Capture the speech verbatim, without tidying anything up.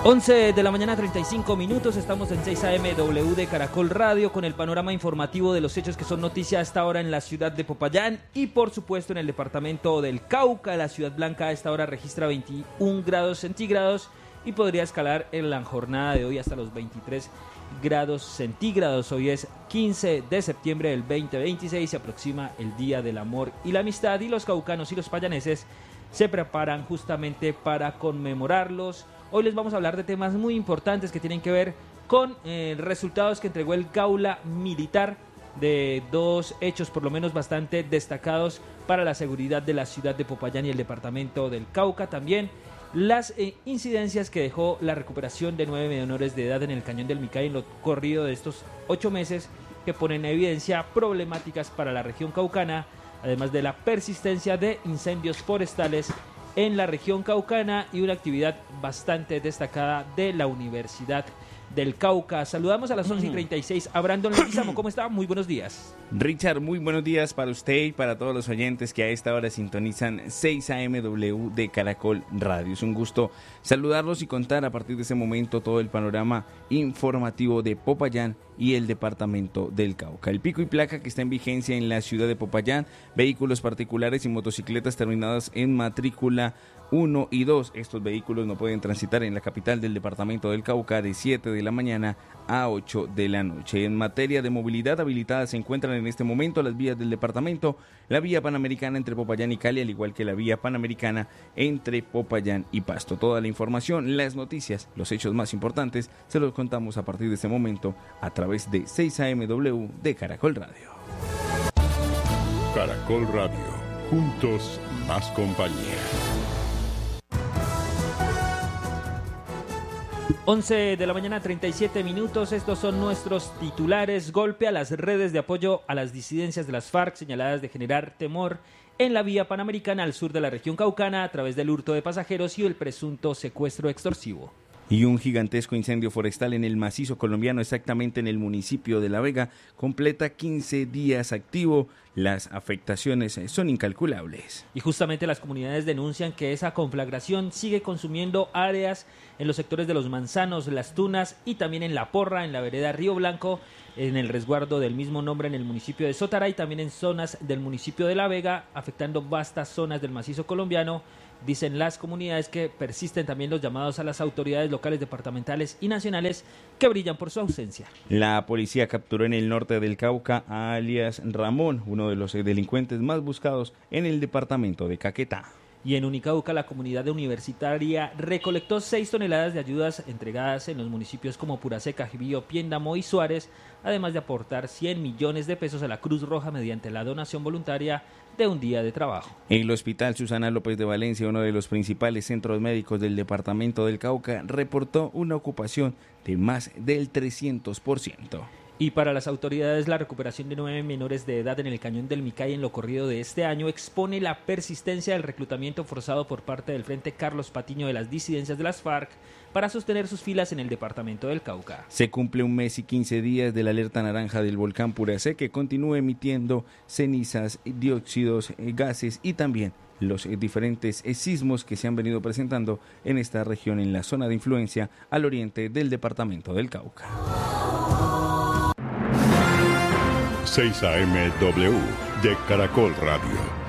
once de la mañana, treinta y cinco minutos, estamos en seis A M W de Caracol Radio con el panorama informativo de los hechos que son noticia hasta ahora en la ciudad de Popayán y por supuesto en el departamento del Cauca. La Ciudad Blanca a esta hora registra veintiún grados centígrados y podría escalar en la jornada de hoy hasta los veintitrés grados centígrados. Hoy es quince de septiembre del veinte veintiséis, se aproxima el Día del Amor y la Amistad y los caucanos y los payaneses se preparan justamente para conmemorarlos. Hoy les vamos a hablar de temas muy importantes que tienen que ver con eh, resultados que entregó el Gaula Militar de dos hechos por lo menos bastante destacados para la seguridad de la ciudad de Popayán y el departamento del Cauca. También las eh, incidencias que dejó la recuperación de nueve menores de edad en el Cañón del Micay en lo corrido de estos ocho meses que ponen en evidencia problemáticas para la región caucana, además de la persistencia de incendios forestales en la región caucana y una actividad bastante destacada de la Universidad del Cauca. Saludamos a las once y treinta y seis a Brandon Leguizamo. ¿Cómo está? Muy buenos días. Richard, muy buenos días para usted y para todos los oyentes que a esta hora sintonizan seis A M W de Caracol Radio. Es un gusto saludarlos y contar a partir de ese momento todo el panorama informativo de Popayán y el departamento del Cauca. El pico y placa que está en vigencia en la ciudad de Popayán, vehículos particulares y motocicletas terminadas en matrícula uno y dos. Estos vehículos no pueden transitar en la capital del departamento del Cauca de siete de la mañana a ocho de la noche. En materia de movilidad, habilitadas se encuentran en este momento las vías del departamento, la vía panamericana entre Popayán y Cali, al igual que la vía panamericana entre Popayán y Pasto. Toda la información, las noticias, los hechos más importantes, se los contamos a partir de este momento a través de seis A M W de Caracol Radio. Caracol Radio, juntos más compañía. once de la mañana, treinta y siete minutos. Estos son nuestros titulares. Golpe a las redes de apoyo a las disidencias de las FARC señaladas de generar temor en la vía panamericana al sur de la región caucana a través del hurto de pasajeros y el presunto secuestro extorsivo. Y un gigantesco incendio forestal en el macizo colombiano, exactamente en el municipio de La Vega, completa quince días activo. Las afectaciones son incalculables. Y justamente las comunidades denuncian que esa conflagración sigue consumiendo áreas en los sectores de Los Manzanos, Las Tunas y también en La Porra, en la vereda Río Blanco, en el resguardo del mismo nombre en el municipio de Sotará y también en zonas del municipio de La Vega, afectando vastas zonas del macizo colombiano. Dicen las comunidades que persisten también los llamados a las autoridades locales, departamentales y nacionales que brillan por su ausencia. La policía capturó en el norte del Cauca a alias Ramón, uno de los delincuentes más buscados en el departamento de Caquetá. Y en Unicauca, la comunidad universitaria recolectó seis toneladas de ayudas entregadas en los municipios como Puraceca, Jibío, Piéndamo y Suárez, además de aportar cien millones de pesos a la Cruz Roja mediante la donación voluntaria de un día de trabajo. El Hospital Susana López de Valencia, uno de los principales centros médicos del departamento del Cauca, reportó una ocupación de más del trescientos por ciento. Y para las autoridades, la recuperación de nueve menores de edad en el Cañón del Micay en lo corrido de este año expone la persistencia del reclutamiento forzado por parte del Frente Carlos Patiño de las disidencias de las FARC para sostener sus filas en el departamento del Cauca. Se cumple un mes y quince días de la alerta naranja del volcán Puracé, que continúa emitiendo cenizas, dióxidos, gases y también los diferentes sismos que se han venido presentando en esta región en la zona de influencia al oriente del departamento del Cauca. seis A M W de Caracol Radio.